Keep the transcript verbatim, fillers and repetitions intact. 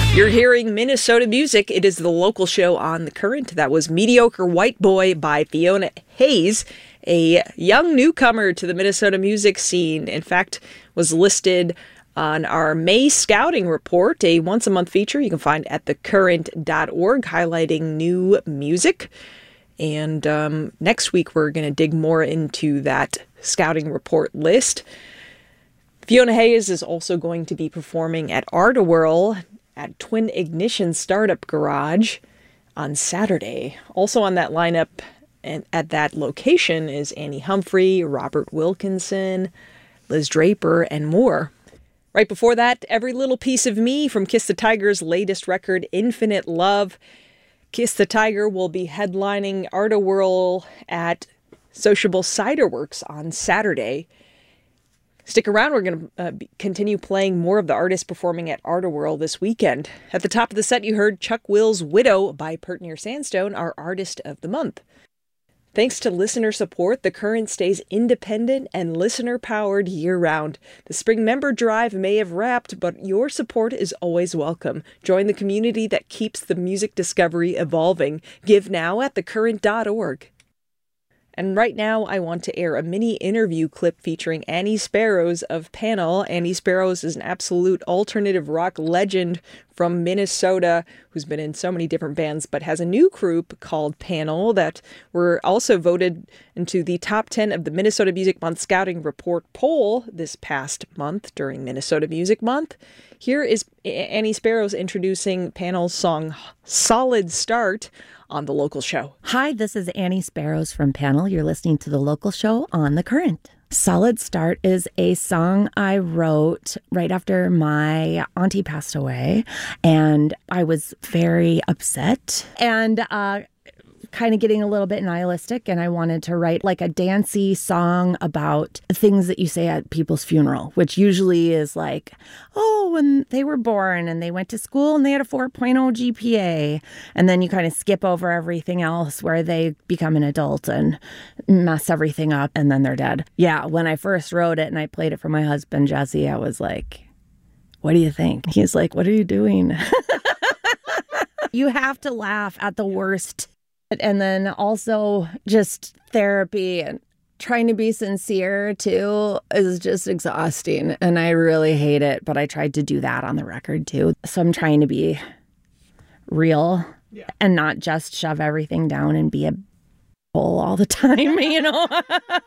You're hearing Minnesota music. It is the local show on The Current. That was Mediocre White Boy by Fiona Hayes, a young newcomer to the Minnesota music scene. In fact, was listed on our May Scouting Report, a once-a-month feature you can find at the current dot org, highlighting new music. And um, next week, we're going to dig more into that Scouting Report list. Fiona Hayes is also going to be performing at Art-A-Whirl at Twin Ignition Startup Garage on Saturday. Also on that lineup and at that location is Annie Humphrey, Robert Wilkinson, Liz Draper, and more. Right before that, Every Little Piece of Me from Kiss the Tiger's latest record, Infinite Love. Kiss the Tiger will be headlining Art-A-Whirl at Sociable Cider Works on Saturday. Stick around, we're going to uh, continue playing more of the artists performing at Art-A-Whirl this weekend. At the top of the set, you heard Chuck Will's Widow by Pert Near Sandstone, our Artist of the Month. Thanks to listener support, The Current stays independent and listener-powered year-round. The spring member drive may have wrapped, but your support is always welcome. Join the community that keeps the music discovery evolving. Give now at the current dot org. And right now, I want to air a mini interview clip featuring Annie Sparrows of Panel. Annie Sparrows is an absolute alternative rock legend from Minnesota who's been in so many different bands, but has a new group called Panel that were also voted into the top ten of the Minnesota Music Month Scouting Report poll this past month during Minnesota Music Month. Here is Annie Sparrows introducing Panel's song Solid Start on The Local Show. Hi, this is Annie Sparrows from Panel. You're listening to The Local Show on The Current. Solid Start is a song I wrote right after my auntie passed away, and I was very upset and uh, kind of getting a little bit nihilistic, and I wanted to write like a dancey song about things that you say at people's funeral, which usually is like, oh, when they were born and they went to school and they had a four point oh G P A, and then you kind of skip over everything else where they become an adult and mess everything up and then they're dead. Yeah, when I first wrote it and I played it for my husband, Jesse, I was like, what do you think? He's like, what are you doing? You have to laugh at the worst. And then also just therapy and trying to be sincere, too, is just exhausting. And I really hate it. But I tried to do that on the record, too. So I'm trying to be real yeah. and not just shove everything down and be a bull all the time, you know?